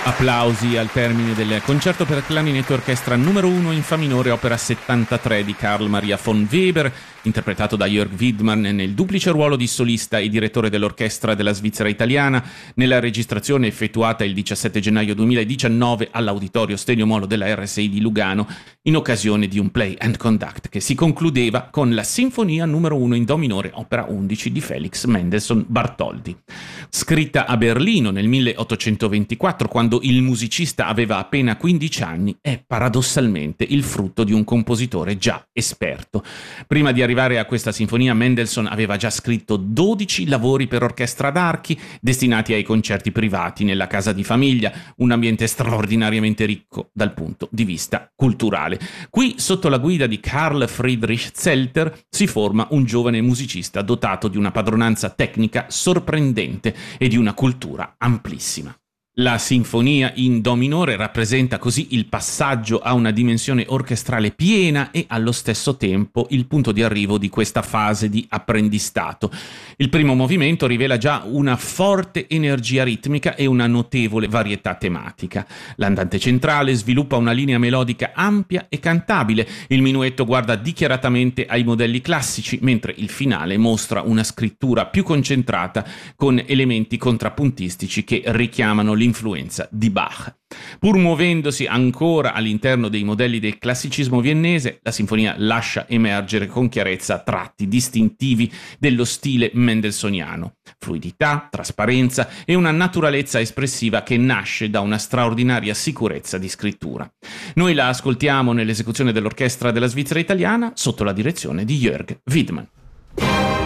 Applausi al termine del concerto per clarinetto e orchestra numero 1 in fa minore, opera 73 di Carl Maria von Weber, interpretato da Jörg Widmann nel duplice ruolo di solista e direttore dell'orchestra della Svizzera italiana, nella registrazione effettuata il 17 gennaio 2019 all'Auditorio Stelio Molo della RSI di Lugano, in occasione di un play and conduct che si concludeva con la Sinfonia numero 1 in do minore, opera 11 di Felix Mendelssohn Bartholdy. Scritta a Berlino nel 1824, quando il musicista aveva appena 15 anni, è paradossalmente il frutto di un compositore già esperto. Prima di arrivare a questa sinfonia, Mendelssohn aveva già scritto 12 lavori per orchestra d'archi destinati ai concerti privati nella casa di famiglia, un ambiente straordinariamente ricco dal punto di vista culturale. Qui, sotto la guida di Carl Friedrich Zelter, si forma un giovane musicista dotato di una padronanza tecnica sorprendente e di una cultura amplissima. La sinfonia in do minore rappresenta così il passaggio a una dimensione orchestrale piena e allo stesso tempo il punto di arrivo di questa fase di apprendistato. Il primo movimento rivela già una forte energia ritmica e una notevole varietà tematica. L'andante centrale sviluppa una linea melodica ampia e cantabile, il minuetto guarda dichiaratamente ai modelli classici, mentre il finale mostra una scrittura più concentrata con elementi contrappuntistici che richiamano l'influenza di Bach. Pur muovendosi ancora all'interno dei modelli del classicismo viennese, la sinfonia lascia emergere con chiarezza tratti distintivi dello stile mendelssohniano: fluidità, trasparenza e una naturalezza espressiva che nasce da una straordinaria sicurezza di scrittura. Noi la ascoltiamo nell'esecuzione dell'orchestra della Svizzera italiana sotto la direzione di Jörg Widmann.